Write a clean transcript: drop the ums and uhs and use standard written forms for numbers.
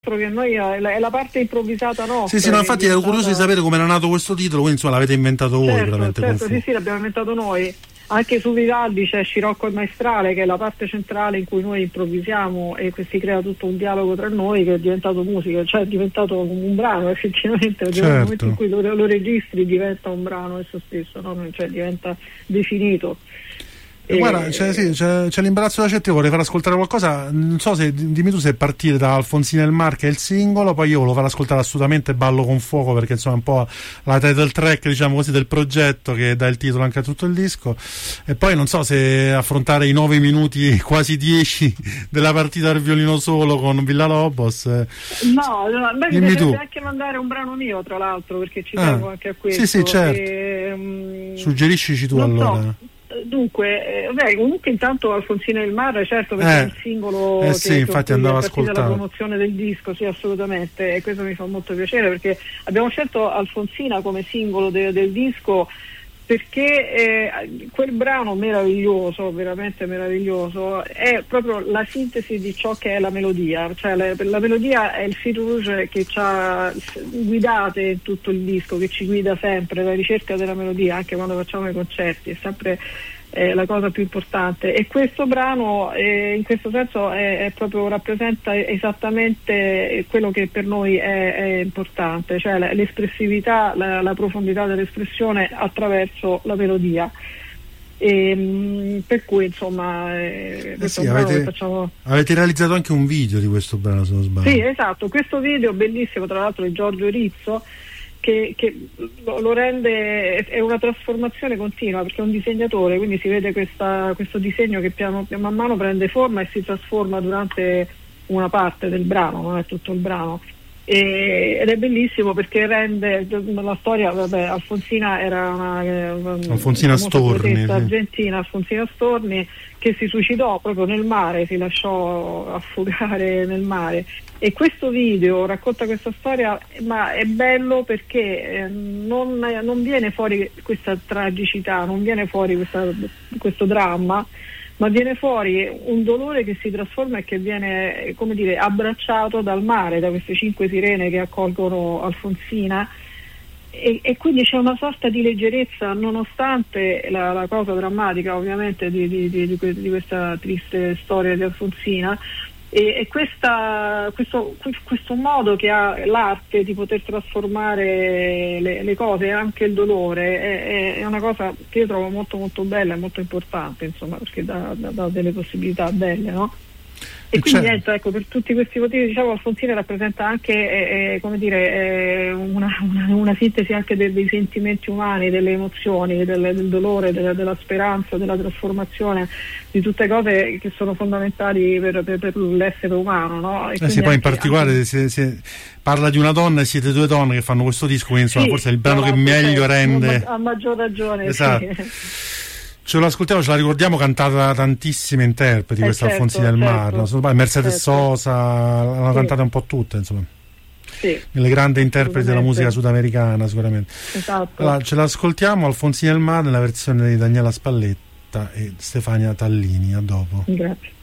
che noi è la parte improvvisata nostra. Sì, no, infatti ero curioso di sapere come era nato questo titolo, quindi insomma l'avete inventato voi, veramente. Certo, sì, l'abbiamo inventato noi. Anche su Vivaldi c'è Scirocco il Maestrale, che è la parte centrale in cui noi improvvisiamo e si crea tutto un dialogo tra noi che è diventato musica, cioè è diventato un brano effettivamente, perché nel momento in cui lo registri diventa un brano esso stesso, no? Cioè diventa definito. Guarda, c'è l'imbarazzo da certo, vorrei far ascoltare qualcosa, non so se dimmi tu se partire da Alfonsina il Mar, che è il singolo, poi io lo farò ascoltare assolutamente Ballo con fuoco, perché insomma è un po' la title track, diciamo così, del progetto che dà il titolo anche a tutto il disco, e poi non so se affrontare i 9 minuti, quasi 10 della partita al violino solo con Villalobos. No, beh, mi piacerebbe anche mandare un brano mio, tra l'altro, perché ci tengo anche a questo. Sì, certo. Suggeriscici tu allora. So. Dunque, comunque intanto Alfonsina il Mar, certo, perché è il singolo che infatti andava ascoltato. La promozione del disco, sì, assolutamente, e questo mi fa molto piacere, perché abbiamo scelto Alfonsina come singolo del disco perché quel brano meraviglioso, veramente meraviglioso, è proprio la sintesi di ciò che è la melodia, cioè la melodia è il fil rouge che ci ha guidate in tutto il disco, che ci guida sempre, la ricerca della melodia, anche quando facciamo i concerti, è sempre la cosa più importante, e questo brano in questo senso è proprio rappresenta esattamente quello che per noi è importante, cioè l'espressività, la profondità dell'espressione attraverso la melodia. Per cui insomma avete realizzato anche un video di questo brano, se non sbaglio. Sì, esatto, questo video bellissimo, tra l'altro, di Giorgio Rizzo, che lo rende, è una trasformazione continua, perché è un disegnatore, quindi si vede questo disegno che man mano prende forma e si trasforma durante una parte del brano, non è tutto il brano, ed è bellissimo perché rende la storia, Alfonsina era Alfonsina Storni, argentina, Alfonsina Storni, che si suicidò proprio nel mare, si lasciò affogare nel mare, e questo video racconta questa storia, ma è bello perché non viene fuori questa tragicità, non viene fuori questo dramma, ma viene fuori un dolore che si trasforma e che viene, come dire, abbracciato dal mare, da queste 5 sirene che accolgono Alfonsina, e quindi c'è una sorta di leggerezza nonostante la cosa drammatica ovviamente di questa triste storia di Alfonsina, e questo modo che ha l'arte di poter trasformare le cose e anche il dolore è una cosa che io trovo molto molto bella e molto importante, insomma, perché dà delle possibilità belle, no? E quindi niente, ecco, per tutti questi motivi, diciamo, Alfonsina rappresenta anche come dire, una sintesi anche dei sentimenti umani, delle emozioni, del dolore, della speranza, della trasformazione, di tutte cose che sono fondamentali per l'essere umano, no? E sì, poi in particolare se parla di una donna e siete 2 donne che fanno questo disco, quindi insomma forse è il brano che meglio rende. A maggior ragione, esatto. Sì. Ce lo ascoltiamo, ce la ricordiamo cantata da tantissime interpreti, questa Alfonsina del Mar, Mercedes Sosa, l'hanno cantata un po' tutte, insomma. Sì, le grandi interpreti della musica sudamericana, sicuramente. Esatto. Allora, ce l'ascoltiamo, Alfonsina del Mar, nella versione di Daniela Spalletta e Stefania Tallini. A dopo. Grazie.